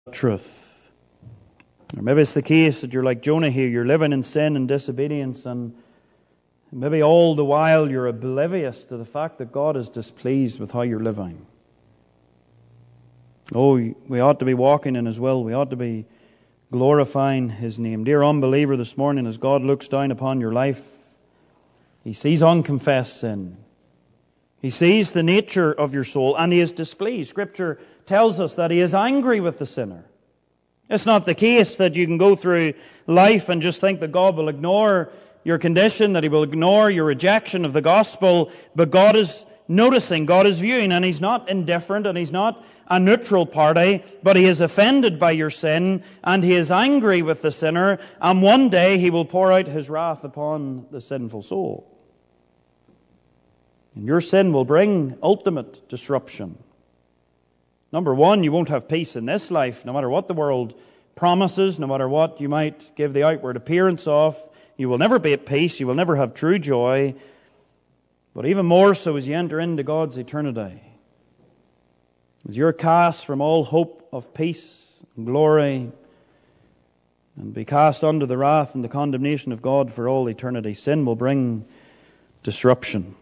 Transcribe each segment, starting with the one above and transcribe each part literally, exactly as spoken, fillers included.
truth. Or maybe it's the case that you're like Jonah here, you're living in sin and disobedience, and maybe all the while you're oblivious to the fact that God is displeased with how you're living. Oh, we ought to be walking in His will. We ought to be glorifying His name. Dear unbeliever, this morning as God looks down upon your life, He sees unconfessed sin. He sees the nature of your soul and He is displeased. Scripture tells us that He is angry with the sinner. It's not the case that you can go through life and just think that God will ignore your condition, that He will ignore your rejection of the gospel, but God is noticing, God is viewing, and He's not indifferent and He's not a neutral party, but He is offended by your sin and He is angry with the sinner, and one day He will pour out His wrath upon the sinful soul. And your sin will bring ultimate disruption. Number one, you won't have peace in this life, no matter what the world promises, no matter what you might give the outward appearance of. You will never be at peace, you will never have true joy. But even more so as you enter into God's eternity. As you're cast from all hope of peace and glory and be cast under the wrath and the condemnation of God for all eternity, sin will bring disruption.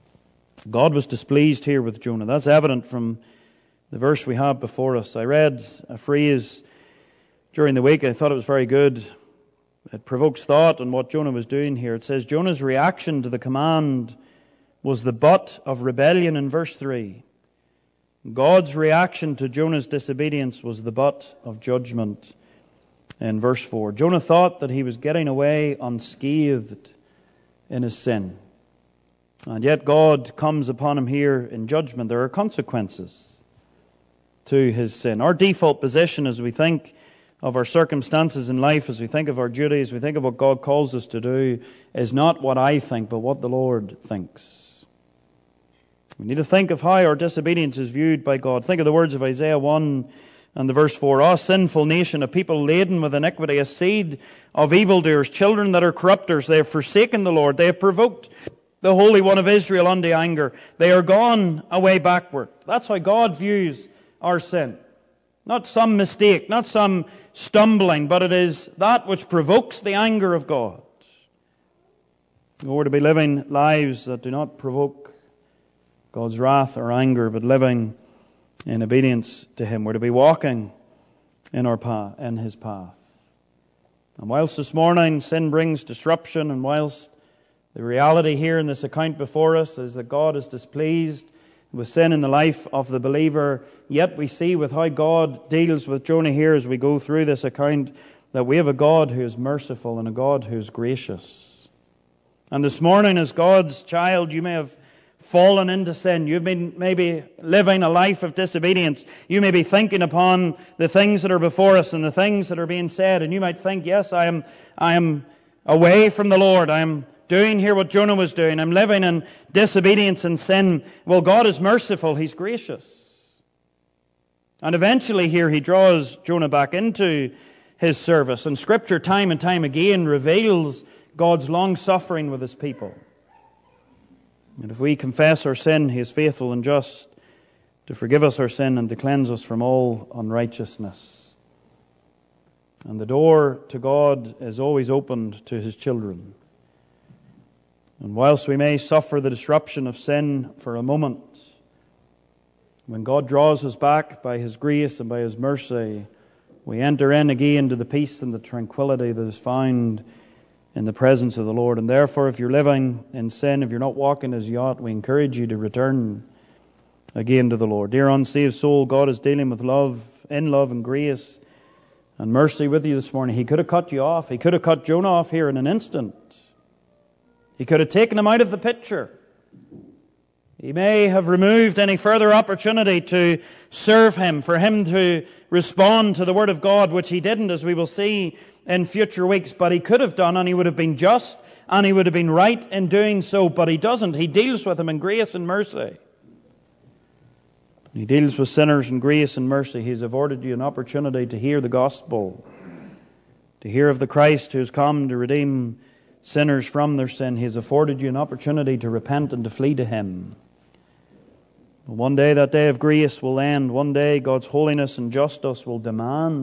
God was displeased here with Jonah. That's evident from the verse we have before us. I read a phrase during the week. I thought it was very good. It provokes thought on what Jonah was doing here. It says, Jonah's reaction to the command was the butt of rebellion in verse three. God's reaction to Jonah's disobedience was the butt of judgment in verse four. Jonah thought that he was getting away unscathed in his sin. And yet God comes upon him here in judgment. There are consequences to his sin. Our default position as we think of our circumstances in life, as we think of our duties, we think of what God calls us to do, is not what I think, but what the Lord thinks. We need to think of how our disobedience is viewed by God. Think of the words of Isaiah one and the verse four. "O sinful nation, a people laden with iniquity, a seed of evildoers, children that are corrupters. They have forsaken the Lord. They have provoked the Holy One of Israel unto anger. They are gone away backward." That's how God views our sin. Not some mistake, not some stumbling, but it is that which provokes the anger of God. We're to be living lives that do not provoke God's wrath or anger, but living in obedience to Him. We're to be walking in our path, in His path. And whilst this morning sin brings disruption, and whilst the reality here in this account before us is that God is displeased with sin in the life of the believer, yet we see with how God deals with Jonah here as we go through this account that we have a God who is merciful and a God who is gracious. And this morning, as God's child, you may have fallen into sin. You've been maybe living a life of disobedience. You may be thinking upon the things that are before us and the things that are being said, and you might think, yes, I am, I am away from the Lord. I am doing here what Jonah was doing. I'm living in disobedience and sin. Well, God is merciful. He's gracious. And eventually here He draws Jonah back into His service. And Scripture time and time again reveals God's long-suffering with His people. And if we confess our sin, He is faithful and just to forgive us our sin and to cleanse us from all unrighteousness. And the door to God is always opened to His children. And whilst we may suffer the disruption of sin for a moment, when God draws us back by His grace and by His mercy, we enter in again to the peace and the tranquility that is found in the presence of the Lord. And therefore, if you're living in sin, if you're not walking as you ought, we encourage you to return again to the Lord. Dear unsaved soul, God is dealing with love, in love and grace and mercy with you this morning. He could have cut you off. He could have cut Jonah off here in an instant. He could have taken him out of the picture. He may have removed any further opportunity to serve Him, for him to respond to the Word of God, which he didn't, as we will see in future weeks. But he could have done, and he would have been just, and he would have been right in doing so. But he doesn't. He deals with him in grace and mercy. He deals with sinners in grace and mercy. He's afforded you an opportunity to hear the gospel, to hear of the Christ who has come to redeem sinners from their sin. He has afforded you an opportunity to repent and to flee to Him. One day that day of grace will end. One day God's holiness and justice will demand